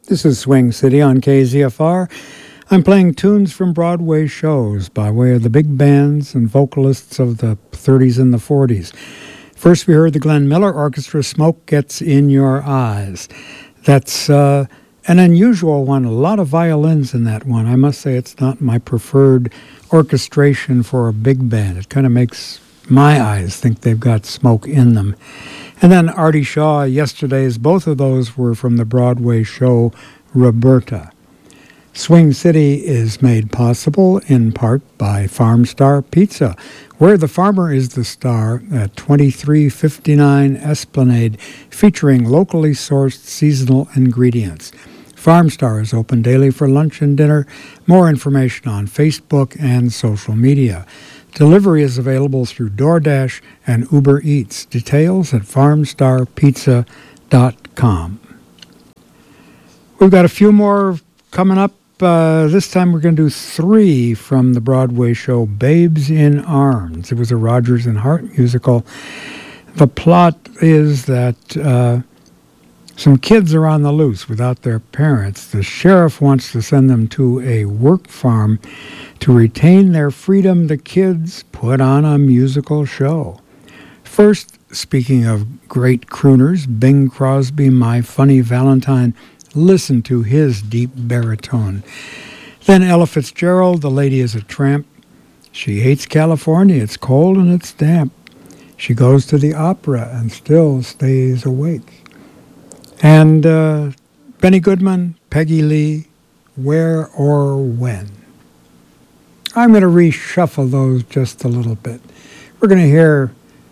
This is Swing City on KZFR. I'm playing tunes from Broadway shows by way of the big bands and vocalists of the 30s and the 40s. First, we heard the Glenn Miller Orchestra, Smoke Gets in Your Eyes. That's an unusual one, a lot of violins in that one. I must say it's not my preferred orchestration for a big band. It kind of makes my eyes think they've got smoke in them. And then Artie Shaw, Yesterday's, both of those were from the Broadway show Roberta. Swing City is made possible in part by Farm Star Pizza, where the farmer is the star at 2359 Esplanade, featuring locally sourced seasonal ingredients. Farm Star is open daily for lunch and dinner. More information on Facebook and social media. Delivery is available through DoorDash and Uber Eats. Details at farmstarpizza.com. We've got a few more coming up. This time we're going to do 3 from the Broadway show Babes in Arms. It was a Rodgers and Hart musical. The plot is that some kids are on the loose without their parents. The sheriff wants to send them to a work farm. To retain their freedom, the kids put on a musical show. First, speaking of great crooners, Bing Crosby, My Funny Valentine, listen to his deep baritone. Then Ella Fitzgerald, The Lady is a Tramp. She hates California, it's cold and it's damp. She goes to the opera and still stays awake. And Benny Goodman, Peggy Lee, Where or When. I'm going to reshuffle those just a little bit. We're going to hear,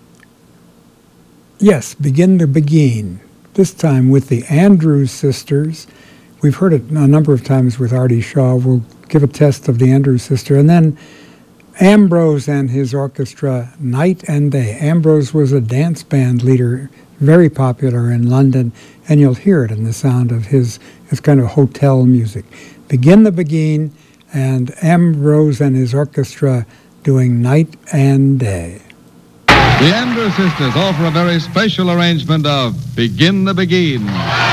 yes, Begin to Begin, this time with the Andrews Sisters. We've heard it a number of times with Artie Shaw. We'll give a test of the Andrews Sister. And then Ambrose and his orchestra, Night and Day. Ambrose was a dance band leader, very popular in London, and you'll hear it in the sound of his kind of hotel music. Begin the Begin, and Ambrose and his orchestra doing Night and Day. The Andrews Sisters offer a very special arrangement of Begin the Begin.